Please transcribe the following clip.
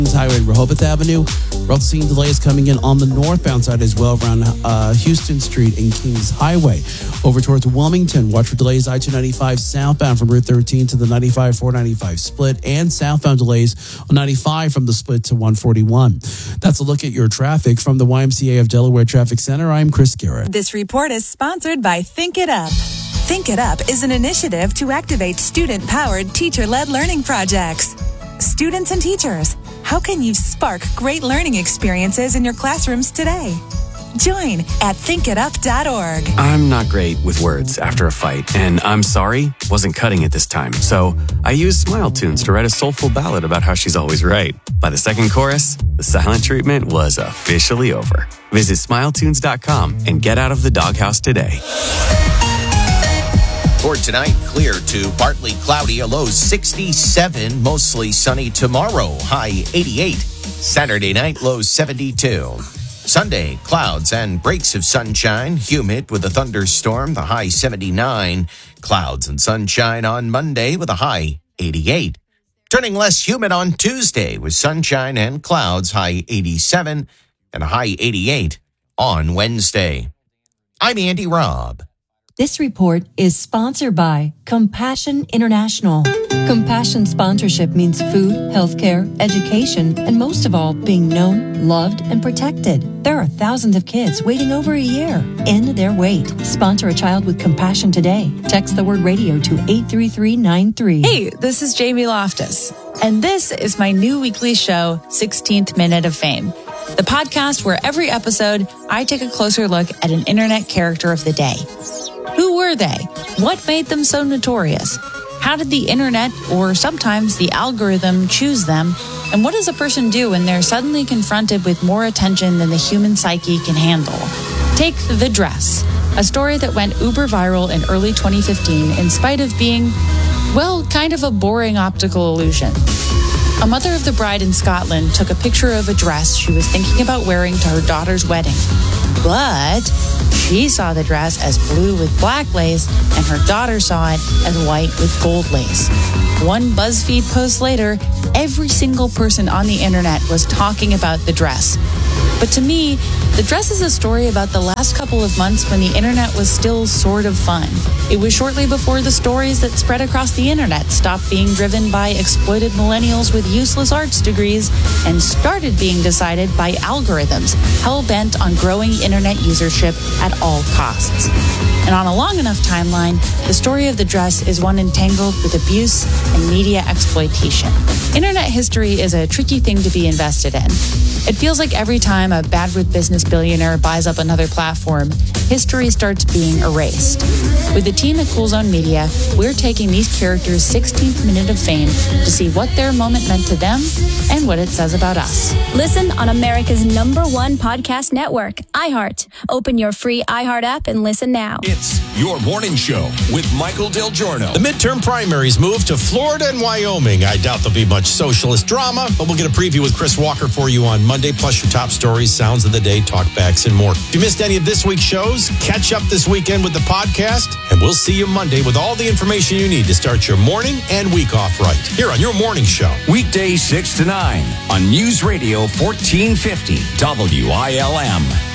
Highway and Rehoboth Avenue. We're also seeing delays coming in on the northbound side as well around Houston Street and Kings Highway. Over towards Wilmington, watch for delays I-295 southbound from Route 13 to the 95-495 split, and southbound delays on 95 from the split to 141. That's a look at your traffic from the YMCA of Delaware Traffic Center. I'm Chris Garrett. This report is sponsored by Think It Up. Think It Up is an initiative to activate student-powered, teacher-led learning projects. Students and teachers, how can you spark great learning experiences in your classrooms today? Join at thinkitup.org. I'm not great with words after a fight, and I'm sorry wasn't cutting it this time. So I used Smile Tunes to write a soulful ballad about how she's always right. By the second chorus, the silent treatment was officially over. Visit smiletunes.com and get out of the doghouse today. For tonight, clear to partly cloudy, a low 67, mostly sunny tomorrow, high 88. Saturday night, low 72. Sunday, clouds and breaks of sunshine, humid with a thunderstorm, the high 79. Clouds and sunshine on Monday with a high 88. Turning less humid on Tuesday with sunshine and clouds, high 87 and a high 88 on Wednesday. I'm Andy Robb. This report is sponsored by Compassion International. Compassion sponsorship means food, healthcare, education, and most of all, being known, loved, and protected. There are thousands of kids waiting over a year. End their wait. Sponsor a child with compassion today. Text the word radio to 83393. Hey, this is Jamie Loftus, and this is my new weekly show, 16th Minute of Fame. The podcast where every episode, I take a closer look at an internet character of the day. Who were they? What made them so notorious? How did the internet, or sometimes the algorithm, choose them? And what does a person do when they're suddenly confronted with more attention than the human psyche can handle? Take The Dress, a story that went uber viral in early 2015 in spite of being, well, kind of a boring optical illusion. A mother of the bride in Scotland took a picture of a dress she was thinking about wearing to her daughter's wedding. But she saw the dress as blue with black lace, and her daughter saw it as white with gold lace. One BuzzFeed post later, every single person on the internet was talking about the dress. But to me, the dress is a story about the last couple of months when the internet was still sort of fun. It was shortly before the stories that spread across the internet stopped being driven by exploited millennials with useless arts degrees and started being decided by algorithms hell-bent on growing internet usership at all costs. And on a long enough timeline, the story of the dress is one entangled with abuse and media exploitation. Internet history is a tricky thing to be invested in. It feels like every time a bad-with business billionaire buys up another platform, history starts being erased. With the team at Cool Zone Media, we're taking these characters' 16th minute of fame to see what their moment meant to them and what it says about us. Listen on America's #1 podcast network, iHeart. Open your free iHeart app and listen now. It's Your Morning Show with Michael Del Giorno. The midterm primaries move to Florida and Wyoming. I doubt there'll be much socialist drama, but we'll get a preview with Chris Walker for you on Monday, plus your top stories, sounds of the day, talkbacks, and more. If you missed any of this week's shows, catch up this weekend with the podcast, and we'll see you Monday with all the information you need to start your morning and week off right here on Your Morning Show. Weekdays 6 to 9 on News Radio 1450 WILM.